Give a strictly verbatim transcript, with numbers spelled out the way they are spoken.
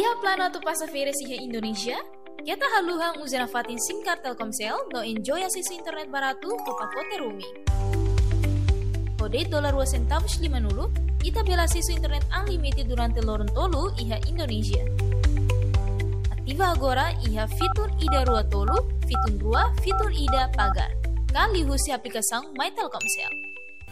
Iha plano tu passageira iha Indonesia? Kita haluhang uzana fatin SIM card Telkomsel no enjoy akses internet barato ke pacote roaming. Kode dolar dua centavos lima nulu, ita bela akses internet unlimited durante lorong tolu iha Indonesia. Aktiva agora iha fitur Ida Rua Tolu, fitur Rua, fitur Ida Pagar. Kali husi aplikasang My Telkomsel.